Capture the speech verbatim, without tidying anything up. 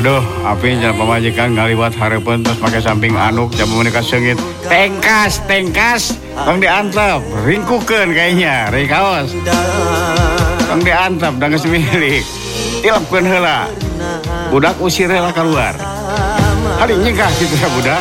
Aduh, api jalan pemajikan ngaliwat hareupeun terus make samping anuk jamu menika seungit. Tengkas, tengkas, tong diantep, ringkukeun kayaknya, rei kaos. Tong diantep da geus milik. Tilapkeun heula. Budak usir heula keluar. Hari nyegah kitu ya budak.